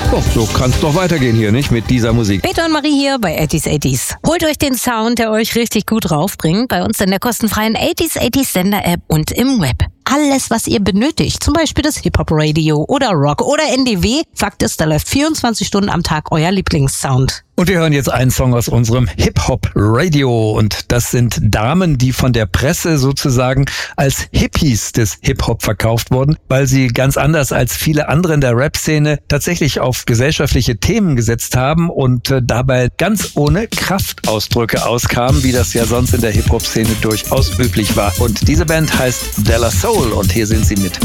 Doch, so kann's doch weitergehen hier, nicht? Mit dieser Musik. Peter und Marie hier bei 80s. Holt euch den Sound, der euch richtig gut raufbringt, bei uns in der kostenfreien 80s Sender-App und im Web. Alles, was ihr benötigt, zum Beispiel das Hip-Hop-Radio oder Rock oder NDW. Fakt ist, da läuft 24 Stunden am Tag euer Lieblingssound. Und wir hören jetzt einen Song aus unserem Hip-Hop-Radio. Und das sind Damen, die von der Presse sozusagen als Hippies des Hip-Hop verkauft wurden, weil sie ganz anders als viele andere in der Rap-Szene tatsächlich auf gesellschaftliche Themen gesetzt haben und dabei ganz ohne Kraftausdrücke auskamen, wie das ja sonst in der Hip-Hop-Szene durchaus üblich war. Und diese Band heißt De La Soul und hier sind sie mit